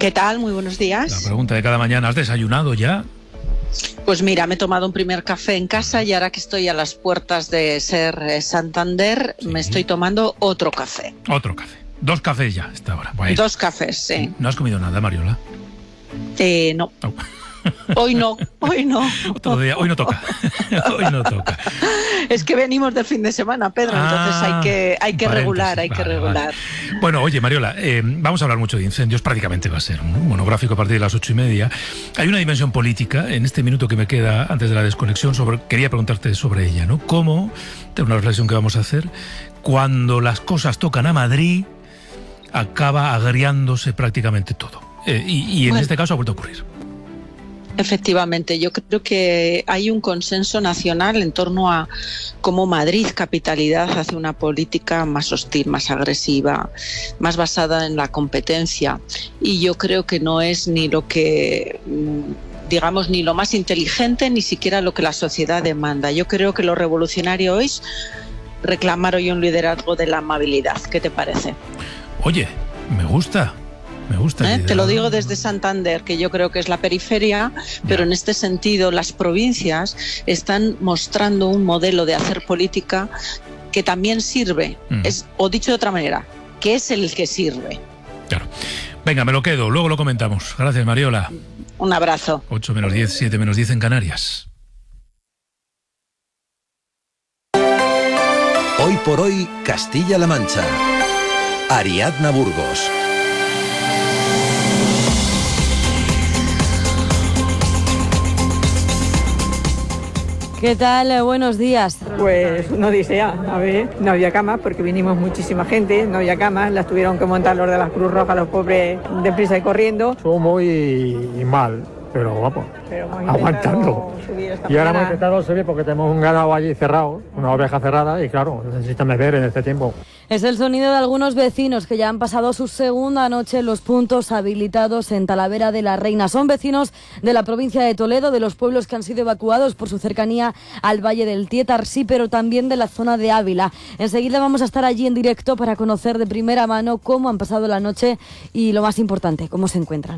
¿Qué tal? Muy buenos días. La pregunta de cada mañana, ¿has desayunado ya? Pues mira, me he tomado un primer café en casa y ahora que estoy a las puertas de ser Santander, me estoy tomando otro café. Otro café. 2 cafés ya esta hora. Bueno. 2 cafés, sí. ¿No has comido nada, Mariola? No. Hoy no. Otro día, hoy no toca. Hoy no toca. Es que venimos del fin de semana, Pedro, entonces hay que regular, Vale. Bueno, oye, Mariola, vamos a hablar mucho de incendios, prácticamente va a ser un monográfico a partir de las 8:30. Hay una dimensión política, en este minuto que me queda antes de la desconexión, quería preguntarte sobre ella, ¿no? ¿Cómo, de una reflexión que vamos a hacer, cuando las cosas tocan a Madrid, acaba agriándose prácticamente todo? En este caso ha vuelto a ocurrir. Efectivamente, yo creo que hay un consenso nacional en torno a cómo Madrid, capitalidad, hace una política más hostil, más agresiva, más basada en la competencia. Y yo creo que no es ni lo que, digamos, ni lo más inteligente, ni siquiera lo que la sociedad demanda. Yo creo que lo revolucionario es reclamar hoy un liderazgo de la amabilidad. ¿Qué te parece? Oye, me gusta. Te lo digo desde Santander, que yo creo que es la periferia, pero en este sentido las provincias están mostrando un modelo de hacer política que también sirve, o dicho de otra manera, que es el que sirve. Claro. Venga, me lo quedo, luego lo comentamos. Gracias, Mariola. Un abrazo. 8 menos 10, 7 menos 10 en Canarias. Hoy por hoy, Castilla-La Mancha. Ariadna Burgos. ¿Qué tal? Buenos días. Pues una odisea, a ver, no había camas porque vinimos muchísima gente, no había camas, las tuvieron que montar los de la Cruz Roja, los pobres deprisa y corriendo. Estuvo muy mal, pero vamos, aguantando. Y ahora hemos intentado subir porque tenemos un ganado allí cerrado, una oveja cerrada y claro, necesitan beber en este tiempo. Es el sonido de algunos vecinos que ya han pasado su segunda noche en los puntos habilitados en Talavera de la Reina. Son vecinos de la provincia de Toledo, de los pueblos que han sido evacuados por su cercanía al Valle del Tietar, sí, pero también de la zona de Ávila. Enseguida vamos a estar allí en directo para conocer de primera mano cómo han pasado la noche y, lo más importante, cómo se encuentran.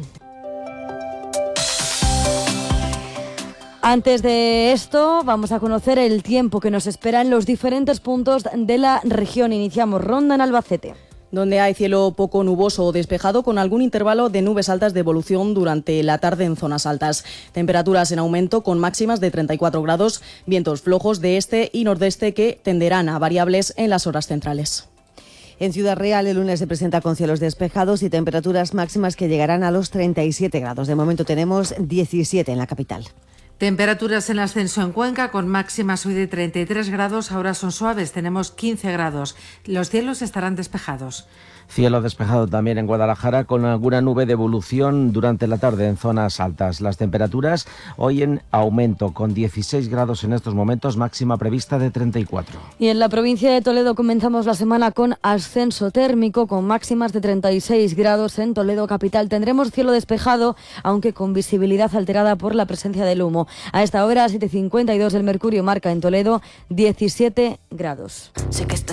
Antes de esto, vamos a conocer el tiempo que nos espera en los diferentes puntos de la región. Iniciamos ronda en Albacete, donde hay cielo poco nuboso o despejado con algún intervalo de nubes altas de evolución durante la tarde en zonas altas. Temperaturas en aumento con máximas de 34 grados, vientos flojos de este y nordeste que tenderán a variables en las horas centrales. En Ciudad Real el lunes se presenta con cielos despejados y temperaturas máximas que llegarán a los 37 grados. De momento tenemos 17 en la capital. Temperaturas en ascenso en Cuenca con máximas hoy de 33 grados, ahora son suaves, tenemos 15 grados. Los cielos estarán despejados. Cielo despejado también en Guadalajara con alguna nube de evolución durante la tarde en zonas altas. Las temperaturas hoy en aumento con 16 grados en estos momentos, máxima prevista de 34. Y en la provincia de Toledo comenzamos la semana con ascenso térmico con máximas de 36 grados en Toledo capital. Tendremos cielo despejado, aunque con visibilidad alterada por la presencia del humo. A esta hora, 7:52, el mercurio marca en Toledo 17 grados. Sé que estás